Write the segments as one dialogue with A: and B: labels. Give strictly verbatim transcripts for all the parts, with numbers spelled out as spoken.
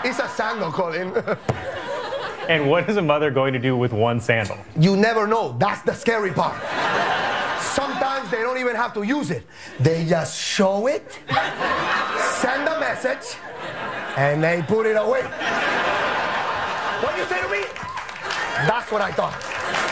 A: It's a sandal, Colin.
B: And what is a mother going to do with one sandal?
A: You never know. That's the scary part. Sometimes they don't even have to use it. They just show it, send a message, and they put it away. What you say to me? That's what I thought.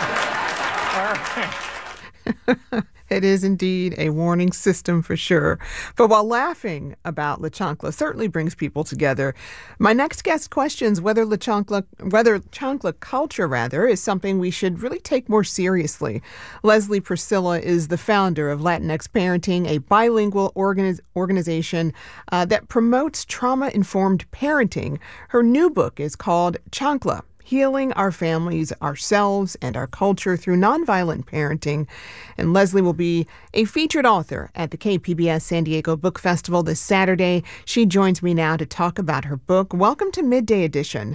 C: It is indeed a warning system for sure. But while laughing about La Chancla certainly brings people together, my next guest questions whether La Chancla, whether Chancla culture, rather, is something we should really take more seriously. Leslie Priscilla is the founder of Latinx Parenting, a bilingual organiz- organization uh, that promotes trauma-informed parenting. Her new book is called Chancla: Healing Our Families, Ourselves, and Our Culture Through Nonviolent Parenting. And Leslie will be a featured author at the K P B S San Diego Book Festival this Saturday. She joins me now to talk about her book. Welcome to Midday Edition.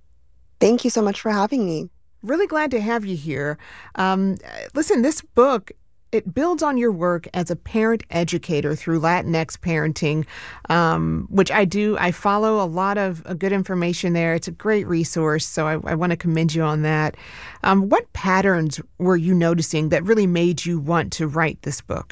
D: Thank you so much for having me.
C: Really glad to have you here. Um, listen, this book, it builds on your work as a parent educator through Latinx Parenting, um, which I do. I follow a lot of uh, good information there. It's a great resource, so I, I want to commend you on that. Um, what patterns were you noticing that really made you want to write this book?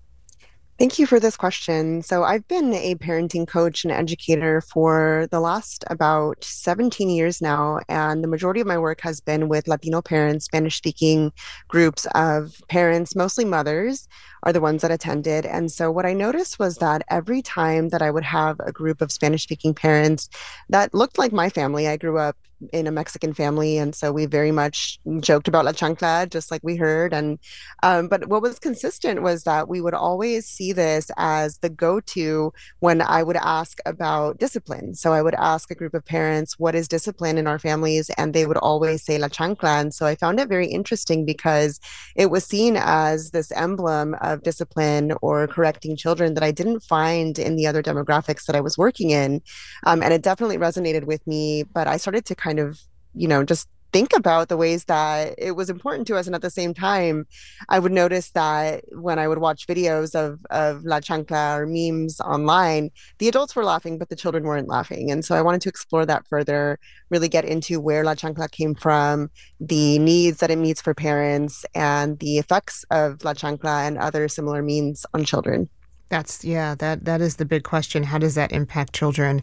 D: Thank you for this question. So I've been a parenting coach and educator for the last about seventeen years now, and the majority of my work has been with Latino parents, Spanish-speaking groups of parents, mostly mothers, are the ones that attended. And so what I noticed was that every time that I would have a group of Spanish-speaking parents that looked like my family, I grew up in a Mexican family, and so we very much joked about La Chancla, just like we heard. And um, but what was consistent was that we would always see this as the go-to when I would ask about discipline. So I would ask a group of parents, what is discipline in our families? And they would always say La Chancla. And so I found it very interesting because it was seen as this emblem of discipline or correcting children that I didn't find in the other demographics that I was working in. Um, and it definitely resonated with me, but I started to kind of, you know, just think about the ways that it was important to us. And at the same time, I would notice that when I would watch videos of, of La Chancla or memes online, the adults were laughing, but the children weren't laughing. And so I wanted to explore that further, really get into where La Chancla came from, the needs that it meets for parents, and the effects of La Chancla and other similar memes on children.
C: That's, yeah, that that is the big question. How does that impact children?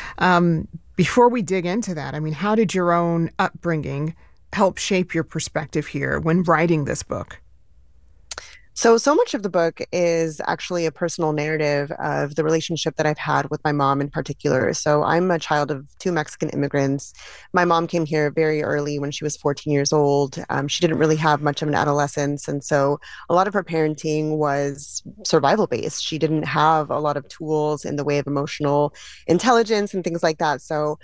C: Um, before we dig into that, I mean, how did your own upbringing help shape your perspective here when writing this book?
D: So, so much of the book is actually a personal narrative of the relationship that I've had with my mom in particular. So I'm a child of two Mexican immigrants. My mom came here very early when she was fourteen years old. Um, she didn't really have much of an adolescence. And so a lot of her parenting was survival based. She didn't have a lot of tools in the way of emotional intelligence and things like that. So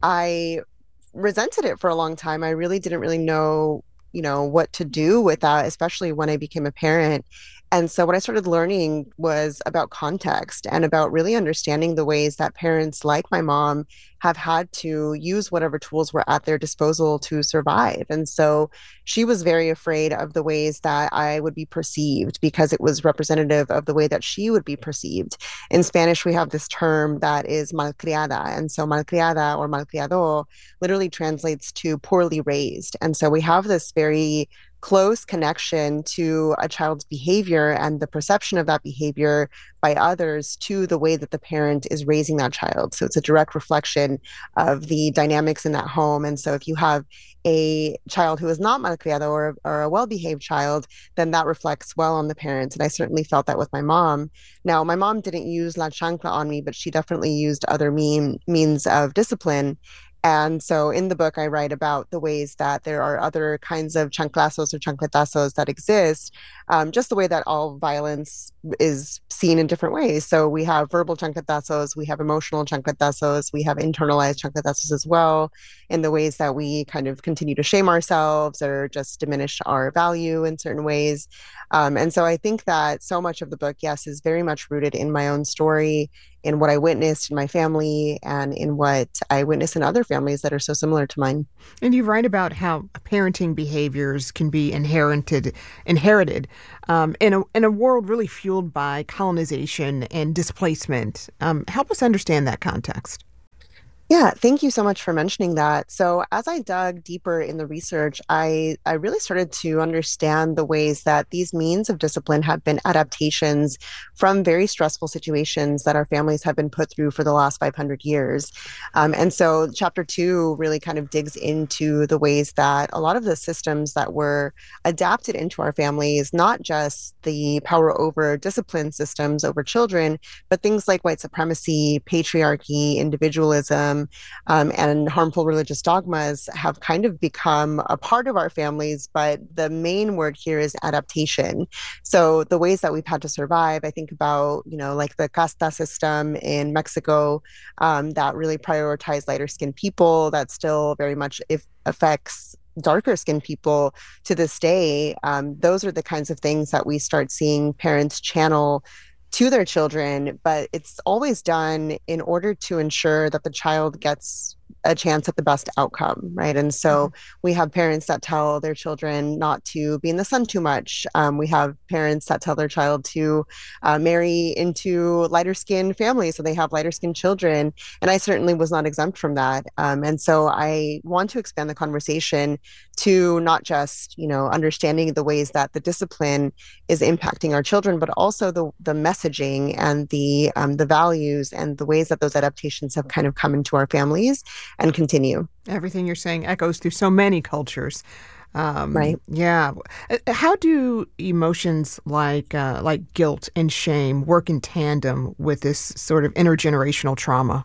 D: I resented it for a long time. I really didn't really know you know, what to do with that, especially when I became a parent. And so what I started learning was about context and about really understanding the ways that parents like my mom have had to use whatever tools were at their disposal to survive. And so she was very afraid of the ways that I would be perceived because it was representative of the way that she would be perceived. In Spanish, we have this term that is malcriada. And so malcriada or malcriado literally translates to poorly raised. And so we have this very close connection to a child's behavior and the perception of that behavior by others to the way that the parent is raising that child. So it's a direct reflection of the dynamics in that home. And so if you have a child who is not malcriado or, or a well-behaved child, then that reflects well on the parents. And I certainly felt that with my mom. Now, my mom didn't use La Chancla on me, but she definitely used other mean, means of discipline. And so in the book, I write about the ways that there are other kinds of chanclazos or chancletazos that exist, um, just the way that all violence is seen in different ways. So we have verbal chancletazos, we have emotional chancletazos, we have internalized chancletazos as well, in the ways that we kind of continue to shame ourselves or just diminish our value in certain ways. Um, and so I think that so much of the book, yes, is very much rooted in my own story, in what I witnessed in my family and in what I witnessed in other families that are so similar to mine.
C: And you write about how parenting behaviors can be inherited, inherited um, in a in a world really fueled by colonization and displacement. Um, help us understand that context.
D: Yeah, thank you so much for mentioning that. So, as I dug deeper in the research, I, I really started to understand the ways that these means of discipline have been adaptations from very stressful situations that our families have been put through for the last five hundred years. Um, and so, chapter two really kind of digs into the ways that a lot of the systems that were adapted into our families, not just the power over discipline systems over children, but things like white supremacy, patriarchy, individualism, um, and harmful religious dogmas have kind of become a part of our families. But the main word here is adaptation. So the ways that we've had to survive, I think about, you know, like the casta system in Mexico, um, that really prioritized lighter skinned people, that still very much if affects darker skinned people to this day. Um, those are the kinds of things that we start seeing parents channel to their children, but it's always done in order to ensure that the child gets a chance at the best outcome, right? And so mm-hmm. we have parents that tell their children not to be in the sun too much. Um, we have parents that tell their child to uh, marry into lighter skinned families so they have lighter skinned children. And I certainly was not exempt from that. Um, and so I want to expand the conversation to not just, you know, understanding the ways that the discipline is impacting our children, but also the the messaging and the um, the values and the ways that those adaptations have kind of come into our families and continue.
C: Everything you're saying echoes through so many cultures. Um,
D: right.
C: Yeah. How do emotions like uh, like guilt and shame work in tandem with this sort of intergenerational trauma?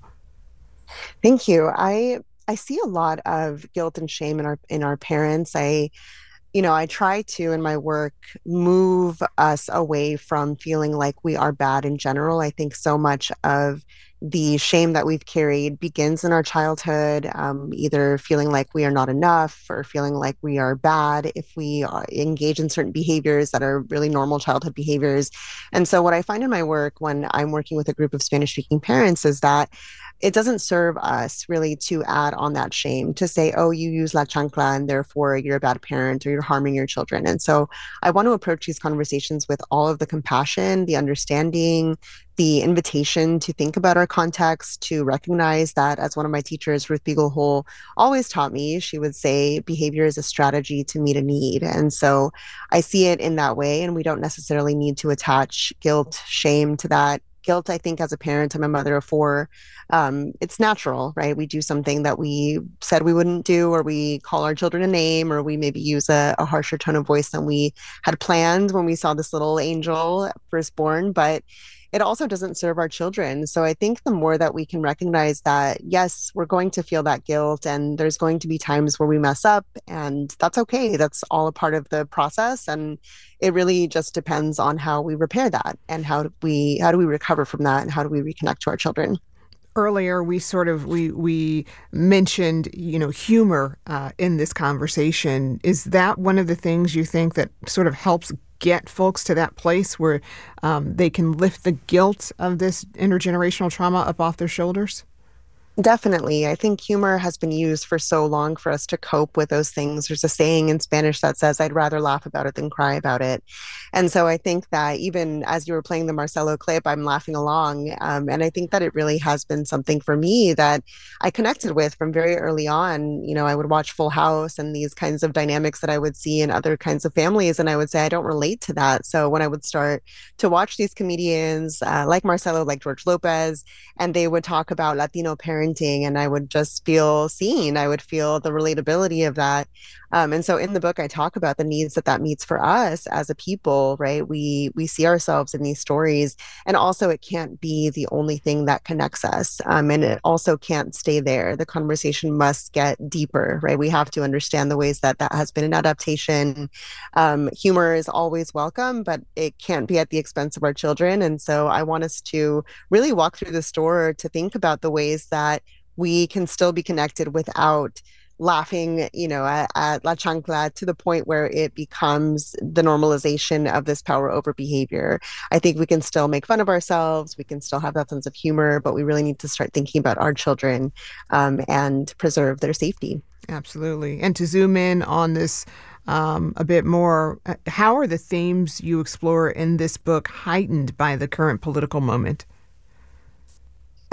D: Thank you. I I see a lot of guilt and shame in our in our parents. I you know, I try to, in my work, move us away from feeling like we are bad in general. I think so much of the shame that we've carried begins in our childhood, um, either feeling like we are not enough or feeling like we are bad if we are, engage in certain behaviors that are really normal childhood behaviors. And so what I find in my work when I'm working with a group of Spanish-speaking parents is that it doesn't serve us really to add on that shame, to say, oh, you use la chancla and therefore you're a bad parent or you're harming your children. And so I want to approach these conversations with all of the compassion, the understanding, the invitation to think about our context, to recognize that, as one of my teachers, Ruth Beagle-Hole, always taught me, she would say, behavior is a strategy to meet a need. And so I see it in that way, and we don't necessarily need to attach guilt, shame to that. Guilt, I think, as a parent, I'm a mother of four. Um, it's natural, right? We do something that we said we wouldn't do, or we call our children a name, or we maybe use a, a harsher tone of voice than we had planned when we saw this little angel firstborn. But it also doesn't serve our children. So I think the more that we can recognize that, yes, we're going to feel that guilt, and there's going to be times where we mess up, and that's okay. That's all a part of the process. And it really just depends on how we repair that, and how do we how do we recover from that, and how do we reconnect to our children.
C: Earlier, we sort of we we mentioned, you know, humor uh, in this conversation. Is that one of the things you think that sort of helps get folks to that place where um, they can lift the guilt of this intergenerational trauma up off their shoulders?
D: Definitely. I think humor has been used for so long for us to cope with those things. There's a saying in Spanish that says, I'd rather laugh about it than cry about it. And so I think that even as you were playing the Marcelo clip, I'm laughing along. Um, and I think that it really has been something for me that I connected with from very early on. You know, I would watch Full House and these kinds of dynamics that I would see in other kinds of families. And I would say, I don't relate to that. So when I would start to watch these comedians uh, like Marcelo, like George Lopez, and they would talk about Latino parenting, and I would just feel seen. I would feel the relatability of that. Um, and so in the book, I talk about the needs that that meets for us as a people, right? We we see ourselves in these stories, and also it can't be the only thing that connects us. Um, and it also can't stay there. The conversation must get deeper, right? We have to understand the ways that that has been an adaptation. Um, humor is always welcome, but it can't be at the expense of our children. And so I want us to really walk through the store to think about the ways that we can still be connected without laughing, you know, at, at La Chancla to the point where it becomes the normalization of this power over behavior. I think we can still make fun of ourselves. We can still have that sense of humor, but we really need to start thinking about our children um, and preserve their safety.
C: Absolutely. And to zoom in on this um, a bit more, how are the themes you explore in this book heightened by the current political moment?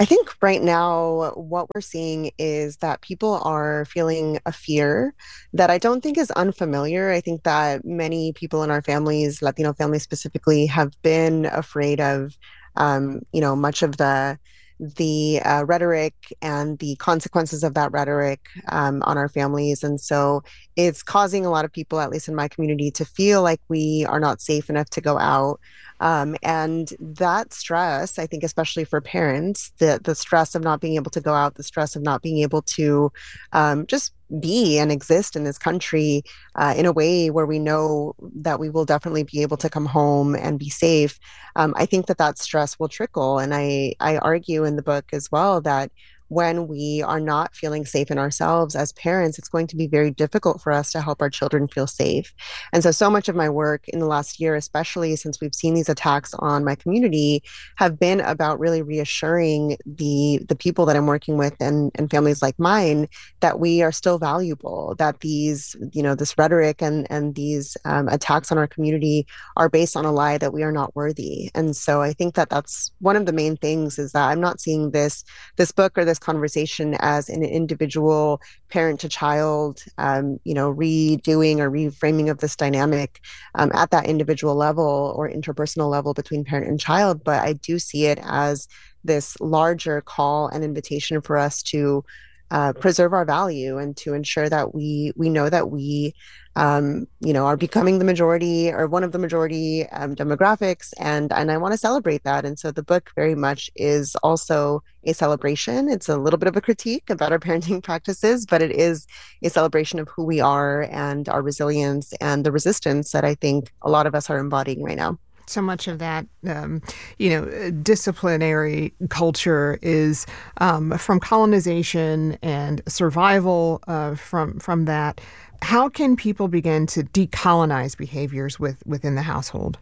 D: I think right now, what we're seeing is that people are feeling a fear that I don't think is unfamiliar. I think that many people in our families, Latino families specifically, have been afraid of, um, you know, much of the the uh, rhetoric and the consequences of that rhetoric um, on our families. And so it's causing a lot of people, at least in my community, to feel like we are not safe enough to go out. Um, and that stress, I think, especially for parents, the the stress of not being able to go out, the stress of not being able to um, just be and exist in this country uh, in a way where we know that we will definitely be able to come home and be safe. Um, I think that that stress will trickle. And I, I argue in the book as well that when we are not feeling safe in ourselves as parents, it's going to be very difficult for us to help our children feel safe. And so, so much of my work in the last year, especially since we've seen these attacks on my community, have been about really reassuring the the people that I'm working with and, and families like mine that we are still valuable, that these, you know, this rhetoric and, and these um, attacks on our community are based on a lie that we are not worthy. And so I think that that's one of the main things, is that I'm not seeing this this book or this conversation as an individual parent to child, um, you know, redoing or reframing of this dynamic um, at that individual level or interpersonal level between parent and child. But I do see it as this larger call and invitation for us to uh, preserve our value and to ensure that we we know that we um, you know, are becoming the majority or one of the majority um, demographics. And, and I want to celebrate that. And so the book very much is also a celebration. It's a little bit of a critique about our parenting practices, but it is a celebration of who we are and our resilience and the resistance that I think a lot of us are embodying right now.
C: So much of that, um, you know, disciplinary culture is um, from colonization and survival uh, from from that. How can people begin to decolonize behaviors with, within the household?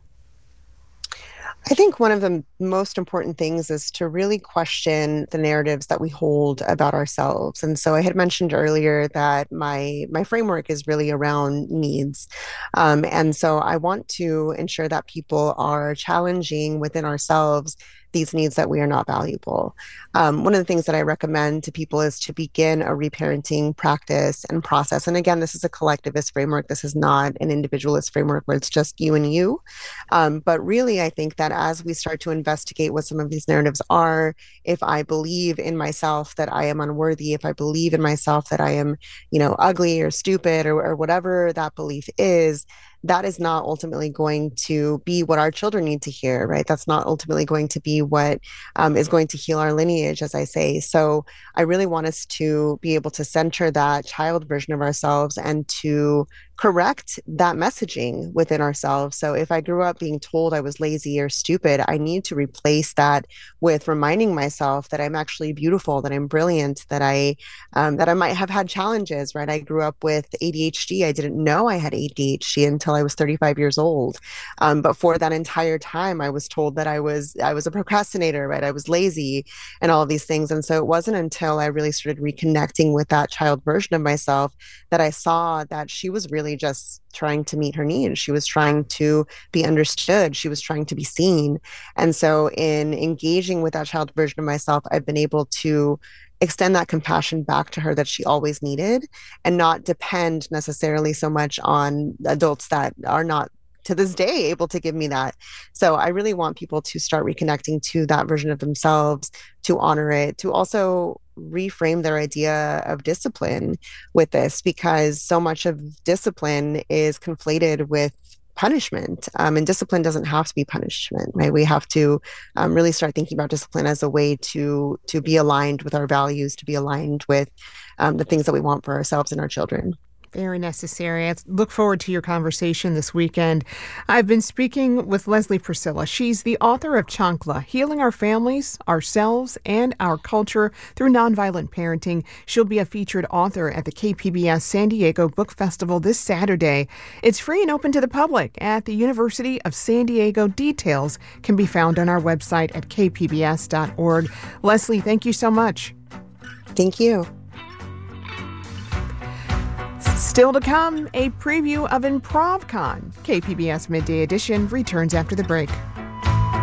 D: I think one of the most important things is to really question the narratives that we hold about ourselves. And so I had mentioned earlier that my my framework is really around needs. Um, and so I want to ensure that people are challenging within ourselves these needs that we are not valuable. Um, one of the things that I recommend to people is to begin a reparenting practice and process. And again, this is a collectivist framework. This is not an individualist framework where it's just you and you. Um, but really, I think that as we start to investigate what some of these narratives are, if I believe in myself that I am unworthy, if I believe in myself that I am, you know, ugly or stupid or, or whatever that belief is, that is not ultimately going to be what our children need to hear, right? That's not ultimately going to be what um, is going to heal our lineage, as I say. So I really want us to be able to center that child version of ourselves and to correct that messaging within ourselves. So if I grew up being told I was lazy or stupid, I need to replace that with reminding myself that I'm actually beautiful, that I'm brilliant, that I um, that I might have had challenges, right? I grew up with A D H D. I didn't know I had A D H D until I was thirty-five years old. Um, but for that entire time, I was told that I was I was a procrastinator, right? I was lazy and all of these things. And so it wasn't until I really started reconnecting with that child version of myself that I saw that she was really just trying to meet her needs. She was trying to be understood. She was trying to be seen. And so in engaging with that child version of myself, I've been able to extend that compassion back to her that she always needed and not depend necessarily so much on adults that are not to this day able to give me that. So I really want people to start reconnecting to that version of themselves, to honor it, to also reframe their idea of discipline with this, because so much of discipline is conflated with punishment. Um, and discipline doesn't have to be punishment, right? We have to um, really start thinking about discipline as a way to to be aligned with our values, to be aligned with um, the things that we want for ourselves and our children.
C: Very necessary. I look forward to your conversation this weekend. I've been speaking with Leslie Priscilla. She's the author of Chancla, Healing Our Families, Ourselves, and Our Culture Through Nonviolent Parenting. She'll be a featured author at the K P B S San Diego Book Festival this Saturday. It's free and open to the public at the University of San Diego. Details can be found on our website at k p b s dot org. Leslie, thank you so much.
D: Thank you.
C: Still to come, a preview of ImprovCon. K P B S Midday Edition returns after the break.